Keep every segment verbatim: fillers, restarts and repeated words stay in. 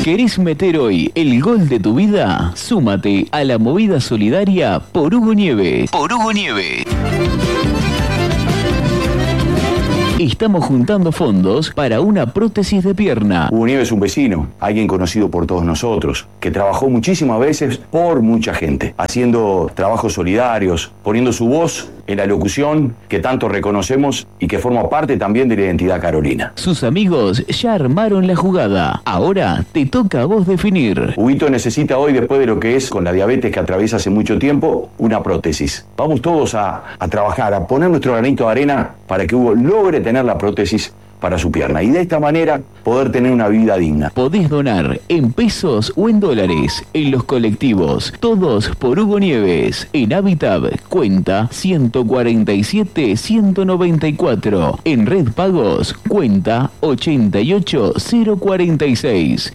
¿Querés meter hoy el gol de tu vida? Súmate a la movida solidaria por Hugo Nieves. Por Hugo Nieves. Estamos juntando fondos para una prótesis de pierna. Hugo Nieves es un vecino, alguien conocido por todos nosotros, que trabajó muchísimas veces por mucha gente, haciendo trabajos solidarios, poniendo su voz en la locución que tanto reconocemos y que forma parte también de la identidad carolina. Sus amigos ya armaron la jugada. Ahora te toca a vos definir. Huguito necesita hoy, después de lo que es con la diabetes que atraviesa hace mucho tiempo, una prótesis. Vamos todos a, a trabajar, a poner nuestro granito de arena para que Hugo logre tener la prótesis para su pierna y de esta manera poder tener una vida digna. Podés donar en pesos o en dólares en los colectivos, todos por Hugo Nieves. En Habitab, cuenta ciento cuarenta y siete ciento noventa y cuatro. En Red Pagos, cuenta ochenta y ocho cero cuarenta y seis.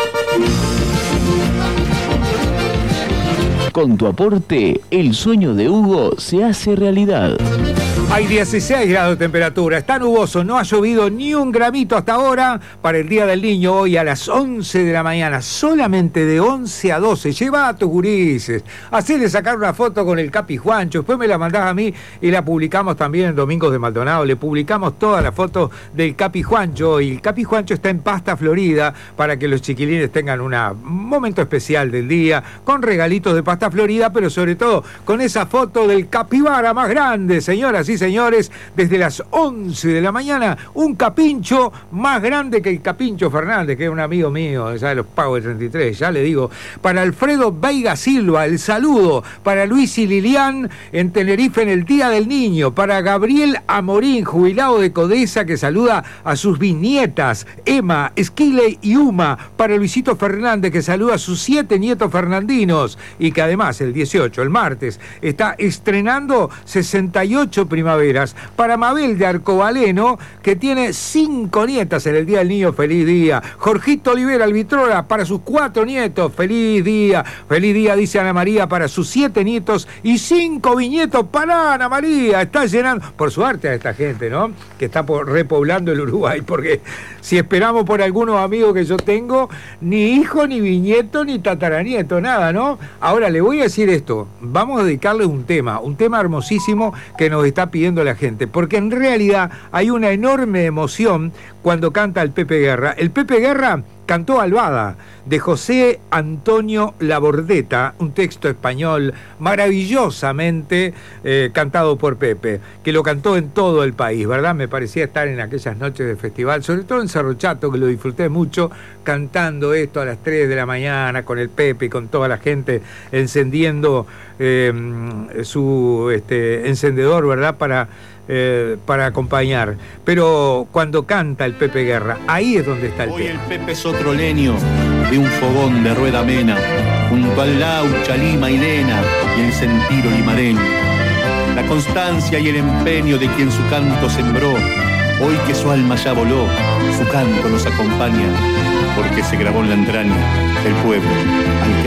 Con tu aporte, el sueño de Hugo se hace realidad. Hay dieciséis grados de temperatura, está nuboso, no ha llovido ni un gramito hasta ahora. Para el Día del Niño, hoy a las once de la mañana, solamente de once a doce, lleva a tus gurises, hacele sacar una foto con el Capi Juancho, después me la mandás a mí y la publicamos también en Domingos de Maldonado, le publicamos todas las fotos del Capi Juancho, y el Capi Juancho está en Pasta Florida para que los chiquilines tengan una, un momento especial del día, con regalitos de Pasta Florida, pero sobre todo con esa foto del capibara más grande, señoras y señores, desde las once de la mañana, un capincho más grande que el Capincho Fernández, que es un amigo mío, ya de los Pagos del treinta y tres, ya le digo. Para Alfredo Veiga Silva, el saludo. Para Luis y Lilian en Tenerife en el Día del Niño. Para Gabriel Amorín, jubilado de Codesa, que saluda a sus bisnietas, Emma, Esquile y Uma. Para Luisito Fernández, que saluda a sus siete nietos fernandinos, y que además el dieciocho, el martes, está estrenando sesenta y ocho primaveras. Para Mabel de Arcobaleno, que tiene cinco nietas en el Día del Niño, feliz día. Jorgito Olivera Albitrola, para sus cuatro nietos, feliz día. Feliz día, dice Ana María, para sus siete nietos y cinco bisnietos para Ana María. Está llenando, por suerte a esta gente, ¿no?, que está por, repoblando el Uruguay, porque si esperamos por algunos amigos que yo tengo, ni hijo, ni bisnieto, ni tataranieto, nada, ¿no? Ahora le voy a decir esto, vamos a dedicarle un tema, un tema hermosísimo que nos está pidiendo la gente, porque en realidad hay una enorme emoción cuando canta el Pepe Guerra. El Pepe Guerra cantó Albada, de José Antonio Labordeta, un texto español maravillosamente eh, cantado por Pepe, que lo cantó en todo el país, ¿verdad? Me parecía estar en aquellas noches de festival, sobre todo en Cerro Chato, que lo disfruté mucho, cantando esto a las tres de la mañana con el Pepe y con toda la gente encendiendo eh, su este, encendedor, ¿verdad?, para... Eh, para acompañar. Pero cuando canta el Pepe Guerra, ahí es donde está el Hoy tema. el Pepe es otro leño de un fogón de rueda amena, junto al Laucha, Lima y Lena y el sentido limareño. La constancia y el empeño de quien su canto sembró, hoy que su alma ya voló, su canto nos acompaña, porque se grabó en la entraña el pueblo al que